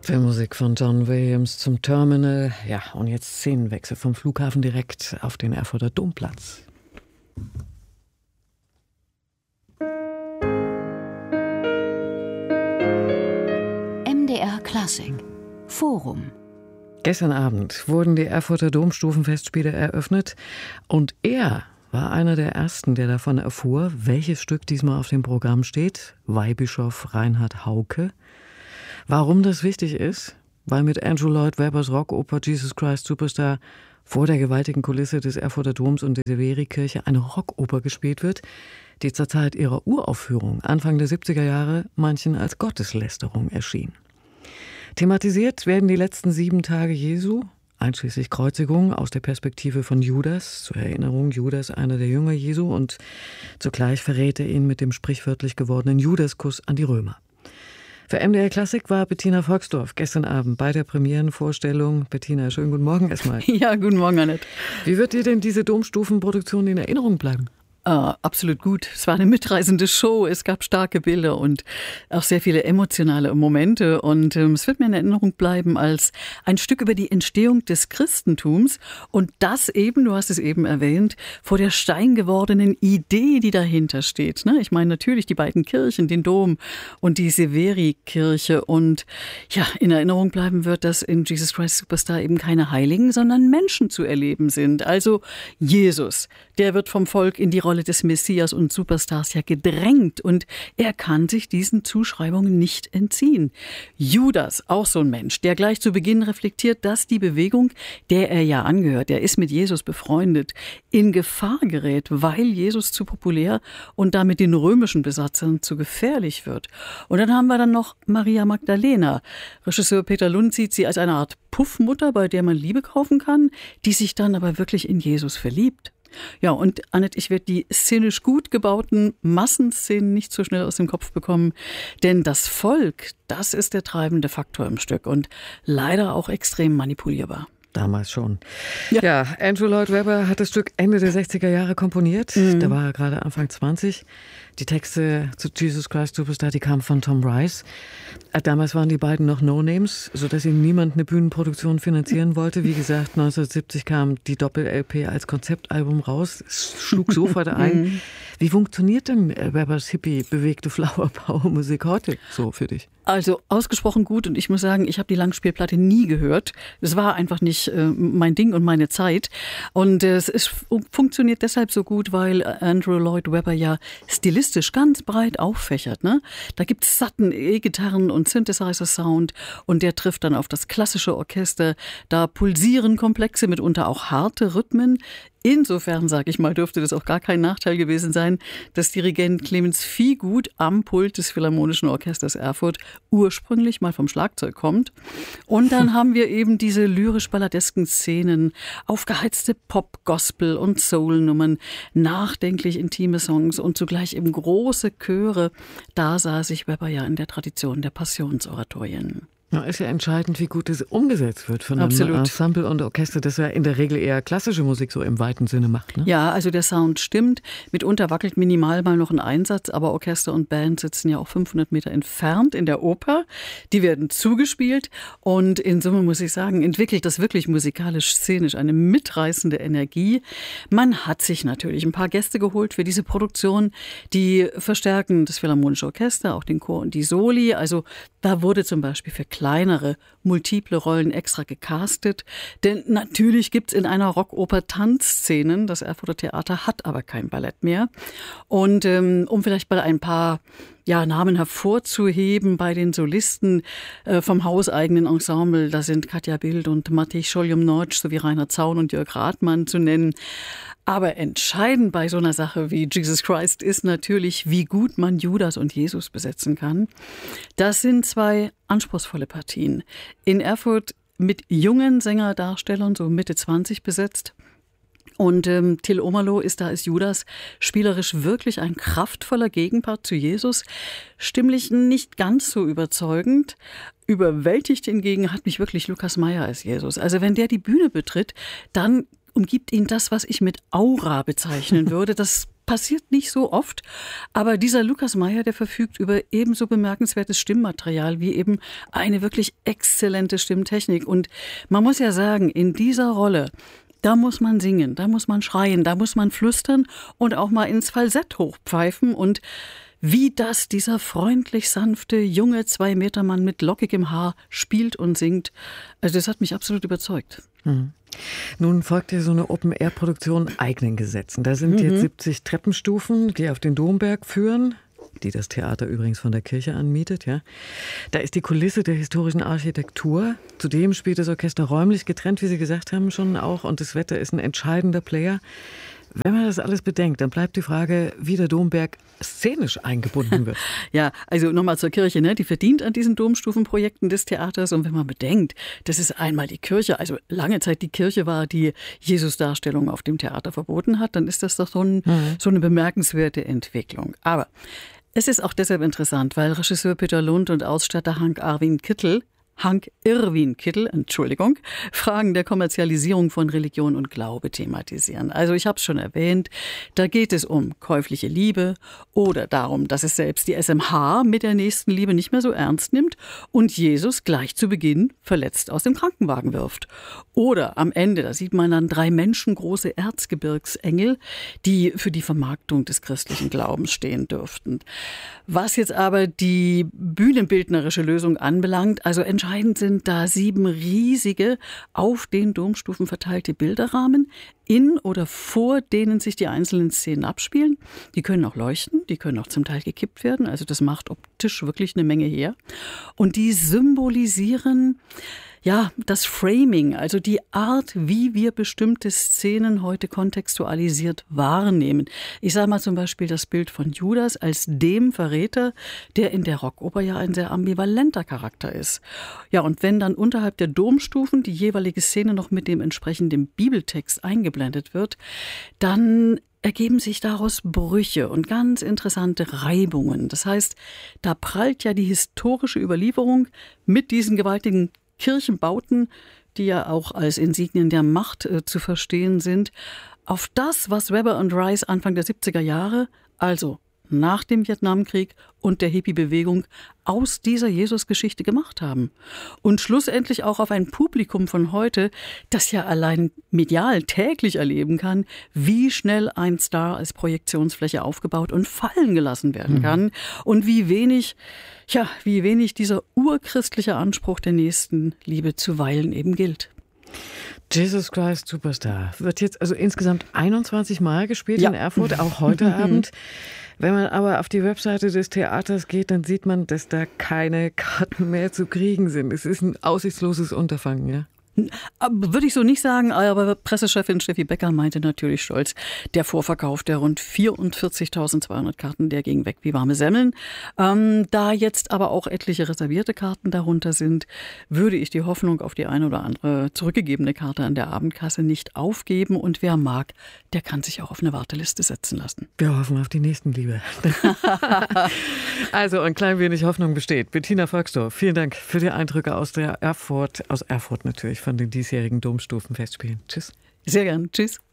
Filmmusik von John Williams zum Terminal. Ja, und jetzt Szenenwechsel vom Flughafen direkt auf den Erfurter Domplatz. MDR Klassik Forum. Gestern Abend wurden die Erfurter Domstufenfestspiele eröffnet und er war einer der Ersten, der davon erfuhr, welches Stück diesmal auf dem Programm steht. Weihbischof Reinhard Hauke. Warum das wichtig ist? Weil mit Andrew Lloyd Webbers Rockoper Jesus Christ Superstar vor der gewaltigen Kulisse des Erfurter Doms und der Verikirche eine Rockoper gespielt wird, die zur Zeit ihrer Uraufführung Anfang der 70er Jahre manchen als Gotteslästerung erschien. Thematisiert werden die letzten 7 Tage Jesu, einschließlich Kreuzigung, aus der Perspektive von Judas. Zur Erinnerung, Judas, einer der Jünger Jesu, und zugleich verrät er ihn mit dem sprichwörtlich gewordenen Judaskuss an die Römer. Für MDR Klassik war Bettina Volksdorf gestern Abend bei der Premierenvorstellung. Bettina, schönen guten Morgen erstmal. Ja, guten Morgen, Annette. Wie wird dir denn diese Domstufenproduktion in Erinnerung bleiben? Absolut gut. Es war eine mitreißende Show. Es gab starke Bilder und auch sehr viele emotionale Momente. Und es wird mir in Erinnerung bleiben als ein Stück über die Entstehung des Christentums. Und das eben, du hast es eben erwähnt, vor der steingewordenen Idee, die dahinter steht. Ich meine natürlich die beiden Kirchen, den Dom und die Verikirche. Und ja, in Erinnerung bleiben wird, dass in Jesus Christ Superstar eben keine Heiligen, sondern Menschen zu erleben sind. Also Jesus, der wird vom Volk in die Rolle des Messias und Superstars ja gedrängt und er kann sich diesen Zuschreibungen nicht entziehen. Judas, auch so ein Mensch, der gleich zu Beginn reflektiert, dass die Bewegung, der er ja angehört, der ist mit Jesus befreundet, in Gefahr gerät, weil Jesus zu populär und damit den römischen Besatzern zu gefährlich wird. Und dann haben wir dann noch Maria Magdalena. Regisseur Peter Lund sieht sie als eine Art Puffmutter, bei der man Liebe kaufen kann, die sich dann aber wirklich in Jesus verliebt. Ja, und Annette, ich werde die szenisch gut gebauten Massenszenen nicht so schnell aus dem Kopf bekommen, denn das Volk, das ist der treibende Faktor im Stück und leider auch extrem manipulierbar. Damals schon. Ja, Andrew Lloyd Webber hat das Stück Ende der 60er Jahre komponiert. Da war er gerade Anfang 20. Die Texte zu Jesus Christ Superstar, die kamen von Tom Rice. Damals waren die beiden noch No-Names, sodass ihnen niemand eine Bühnenproduktion finanzieren wollte. Wie gesagt, 1970 kam die Doppel-LP als Konzeptalbum raus. Es schlug sofort ein. Wie funktioniert denn Webbers hippie-bewegte Flower Power Musik heute so für dich? Also ausgesprochen gut und ich muss sagen, ich habe die Langspielplatte nie gehört. Es war einfach nicht mein Ding und meine Zeit. Und es funktioniert deshalb so gut, weil Andrew Lloyd Webber ja stilistisch ganz breit auffächert. Ne? Da gibt es satten E-Gitarren und Synthesizer-Sound und der trifft dann auf das klassische Orchester. Da pulsieren komplexe, mitunter auch harte Rhythmen. Insofern, sage ich mal, dürfte das auch gar kein Nachteil gewesen sein, dass Dirigent Clemens Viehgut am Pult des Philharmonischen Orchesters Erfurt ursprünglich mal vom Schlagzeug kommt. Und dann haben wir eben diese lyrisch-balladesken Szenen, aufgeheizte Pop-, Gospel- und Soul-Nummern, nachdenklich intime Songs und zugleich eben große Chöre. Da sah sich Webber ja in der Tradition der Passionsoratorien. Ja, ist ja entscheidend, wie gut es umgesetzt wird von einem Ensemble und Orchester, das ja in der Regel eher klassische Musik so im weiten Sinne macht. Ne? Ja, also der Sound stimmt. Mitunter wackelt minimal mal noch ein Einsatz, aber Orchester und Band sitzen ja auch 500 Meter entfernt in der Oper. Die werden zugespielt und in Summe muss ich sagen, entwickelt das wirklich musikalisch-szenisch eine mitreißende Energie. Man hat sich natürlich ein paar Gäste geholt für diese Produktion, die verstärken das Philharmonische Orchester, auch den Chor und die Soli. Also da wurde zum Beispiel für kleinere, multiple Rollen extra gecastet. Denn natürlich gibt es in einer Rockoper Tanzszenen. Das Erfurter Theater hat aber kein Ballett mehr. Und um vielleicht mal ein paar Namen hervorzuheben bei den Solisten vom hauseigenen Ensemble, da sind Katja Bild und Matej Scholjom-Nortsch sowie Rainer Zaun und Jörg Rathmann zu nennen. Aber entscheidend bei so einer Sache wie Jesus Christ ist natürlich, wie gut man Judas und Jesus besetzen kann. Das sind 2 anspruchsvolle Partien. In Erfurt mit jungen Sängerdarstellern, so Mitte 20 besetzt. Und Till Omerlo ist da als Judas spielerisch wirklich ein kraftvoller Gegenpart zu Jesus. Stimmlich nicht ganz so überzeugend. Überwältigt hingegen hat mich wirklich Lukas Meyer als Jesus. Also wenn der die Bühne betritt, dann umgibt ihn das, was ich mit Aura bezeichnen würde. Das passiert nicht so oft, aber dieser Lukas Meyer, der verfügt über ebenso bemerkenswertes Stimmmaterial wie eben eine wirklich exzellente Stimmtechnik. Und man muss ja sagen, in dieser Rolle, da muss man singen, da muss man schreien, da muss man flüstern und auch mal ins Falsett hochpfeifen. Und wie das dieser freundlich sanfte, junge 2-Meter-Mann mit lockigem Haar spielt und singt, also das hat mich absolut überzeugt. Nun folgt ja so eine Open-Air-Produktion eigenen Gesetzen. Da sind jetzt 70 Treppenstufen, die auf den Domberg führen, die das Theater übrigens von der Kirche anmietet. Ja. Da ist die Kulisse der historischen Architektur. Zudem spielt das Orchester räumlich getrennt, wie Sie gesagt haben, schon auch. Und das Wetter ist ein entscheidender Player. Wenn man das alles bedenkt, dann bleibt die Frage, wie der Domberg szenisch eingebunden wird. Ja, also nochmal zur Kirche, ne? Die verdient an diesen Domstufenprojekten des Theaters. Und wenn man bedenkt, das ist einmal die Kirche, also lange Zeit die Kirche war, die Jesus-Darstellung auf dem Theater verboten hat, dann ist das doch so eine bemerkenswerte Entwicklung. Aber es ist auch deshalb interessant, weil Regisseur Peter Lund und Ausstatter Hank Irwin Kittel, Fragen der Kommerzialisierung von Religion und Glaube thematisieren. Also ich habe es schon erwähnt, da geht es um käufliche Liebe oder darum, dass es selbst die SMH mit der nächsten Liebe nicht mehr so ernst nimmt und Jesus gleich zu Beginn verletzt aus dem Krankenwagen wirft. Oder am Ende, da sieht man dann 3 menschengroße Erzgebirgsengel, die für die Vermarktung des christlichen Glaubens stehen dürften. Was jetzt aber die bühnenbildnerische Lösung anbelangt, also entscheidend sind da 7 riesige, auf den Domstufen verteilte Bilderrahmen, in oder vor denen sich die einzelnen Szenen abspielen. Die können auch leuchten, die können auch zum Teil gekippt werden, also das macht optisch wirklich eine Menge her. Und die symbolisieren ja, das Framing, also die Art, wie wir bestimmte Szenen heute kontextualisiert wahrnehmen. Ich sage mal zum Beispiel das Bild von Judas als dem Verräter, der in der Rockoper ja ein sehr ambivalenter Charakter ist. Ja, und wenn dann unterhalb der Domstufen die jeweilige Szene noch mit dem entsprechenden Bibeltext eingeblendet wird, dann ergeben sich daraus Brüche und ganz interessante Reibungen. Das heißt, da prallt ja die historische Überlieferung mit diesen gewaltigen Kirchenbauten, die ja auch als Insignien der Macht zu verstehen sind, auf das, was Weber und Rice Anfang der 70er Jahre, also nach dem Vietnamkrieg und der Hippie-Bewegung, aus dieser Jesus-Geschichte gemacht haben. Und schlussendlich auch auf ein Publikum von heute, das ja allein medial täglich erleben kann, wie schnell ein Star als Projektionsfläche aufgebaut und fallen gelassen werden kann und wie wenig dieser urchristliche Anspruch der Nächstenliebe zuweilen eben gilt. Jesus Christ Superstar wird jetzt also insgesamt 21 Mal gespielt in Erfurt, auch heute Abend. Wenn man aber auf die Webseite des Theaters geht, dann sieht man, dass da keine Karten mehr zu kriegen sind. Es ist ein aussichtsloses Unterfangen, ja? Würde ich so nicht sagen, aber Pressechefin Steffi Becker meinte natürlich stolz, der Vorverkauf der rund 44.200 Karten, der ging weg wie warme Semmeln. Da jetzt aber auch etliche reservierte Karten darunter sind, würde ich die Hoffnung auf die eine oder andere zurückgegebene Karte an der Abendkasse nicht aufgeben. Und wer mag, der kann sich auch auf eine Warteliste setzen lassen. Wir hoffen auf die Nächstenliebe. Also ein klein wenig Hoffnung besteht. Bettina Volksdorf, vielen Dank für die Eindrücke aus Erfurt natürlich, von den diesjährigen Domstufenfestspielen. Tschüss. Sehr gern. Tschüss.